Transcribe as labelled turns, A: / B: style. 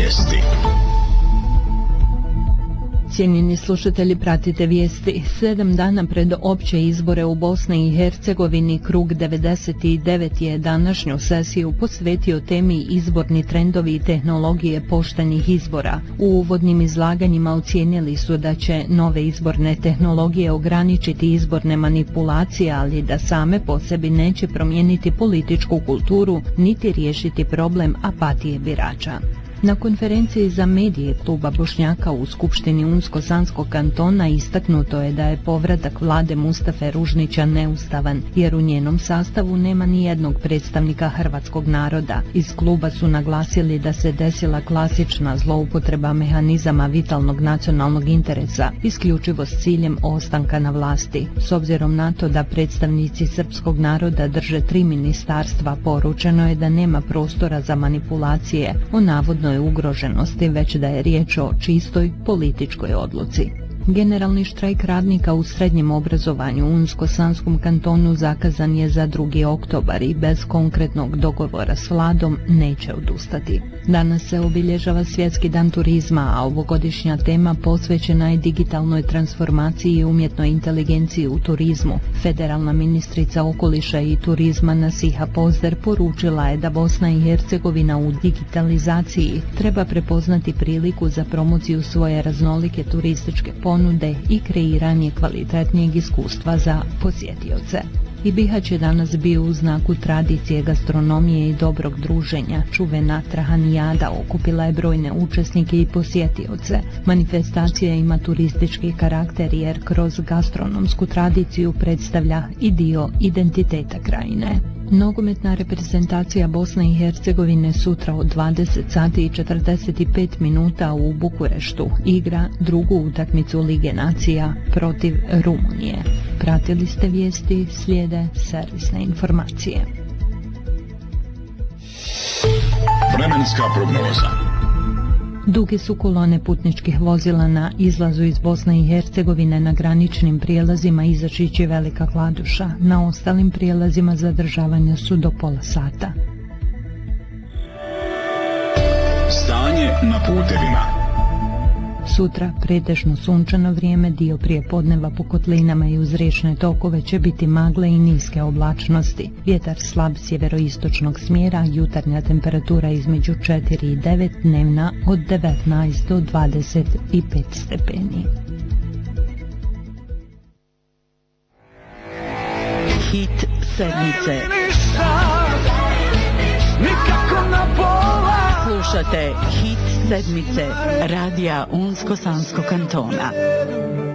A: Vijesti.
B: Cijenjeni slušatelji, pratite vijesti. 7 dana pred opće izbore u Bosni i Hercegovini krug 99 je današnju sesiju posvetio temi izborni trendovi i tehnologije poštenih izbora. U uvodnim izlaganjima ocijenili su da će nove izborne tehnologije ograničiti izborne manipulacije, ali da same po sebi neće promijeniti političku kulturu niti riješiti problem apatije birača. Na konferenciji za medije Kluba Bošnjaka u Skupštini Unsko-Sanskog kantona istaknuto je da je povratak vlade Mustafe Ružnića neustavan, jer u njenom sastavu nema ni jednog predstavnika hrvatskog naroda. Iz kluba su naglasili da se desila klasična zloupotreba mehanizama vitalnog nacionalnog interesa, isključivo s ciljem ostanka na vlasti. S obzirom na to da predstavnici srpskog naroda drže 3 ministarstva, poručeno je da nema prostora za manipulacije o navodnoj ugroženosti, već da je riječ o čistoj političkoj odluci. Generalni štrajk radnika u srednjem obrazovanju u Unsko-Sanskom kantonu zakazan je za 2. oktobar i bez konkretnog dogovora s vladom neće odustati. Danas se obilježava Svjetski dan turizma, a ovogodišnja tema posvećena je digitalnoj transformaciji i umjetnoj inteligenciji u turizmu. Federalna ministrica okoliša i turizma Nasiha Pozder poručila je da Bosna i Hercegovina u digitalizaciji treba prepoznati priliku za promociju svoje raznolike turističke ponude i kreiranje kvalitetnijeg iskustva za posjetioce. I Bihać je danas bio u znaku tradicije, gastronomije i dobrog druženja. Čuvena Trahanijada okupila je brojne učesnike i posjetioce. Manifestacija ima turistički karakter jer kroz gastronomsku tradiciju predstavlja i dio identiteta krajine. Nogometna reprezentacija Bosne i Hercegovine sutra od 20 sati i 45 minuta u Bukureštu igra drugu utakmicu Lige nacija protiv Rumunije. Pratili ste vijesti, slijede servisne informacije.
A: Vremenska prognoza.
B: Duge su kolone putničkih vozila na izlazu iz Bosne i Hercegovine. Na graničnim prijelazima izaći će Velika Kladuša. Na ostalim prijelazima zadržavanja su do pola sata.
A: Stanje na putevima.
B: Sutra pretežno sunčano vrijeme, dio prijepodneva po kotlinama i uz riječne tokove će biti magle i niske oblačnosti. Vjetar slab sjeveroistočnog smjera, jutarnja temperatura između 4 i 9, dnevna od 19 do 25 stepeni.
C: Hit sedmice. Slušate Hit sedmice radija Unsko-Sanskog kantona.